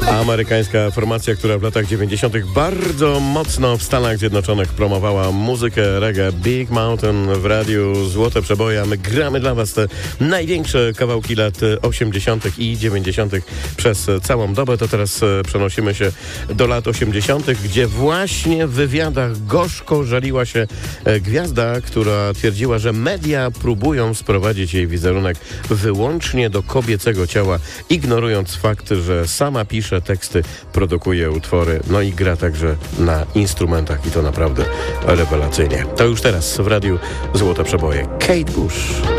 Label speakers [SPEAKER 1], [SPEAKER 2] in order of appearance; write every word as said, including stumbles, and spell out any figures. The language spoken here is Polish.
[SPEAKER 1] Amerykańska formacja, która w latach dziewięćdziesiątych bardzo mocno w Stanach Zjednoczonych promowała muzykę reggae. Big Mountain w radiu Złote Przeboje, a my gramy dla was te największe kawałki lat osiemdziesiątych i dziewięćdziesiątych przez całą dobę. To teraz przenosimy się do lat osiemdziesiątych, gdzie właśnie w wywiadach gorzko żaliła się gwiazda, która twierdziła, że media próbują sprowadzić jej wizerunek wyłącznie do kobiecego ciała, ignorując fakt, że sama pisze teksty, produkuje utwory, no i gra także na instrumentach i to naprawdę rewelacyjnie. To już teraz w radiu Złote Przeboje. Kate Bush.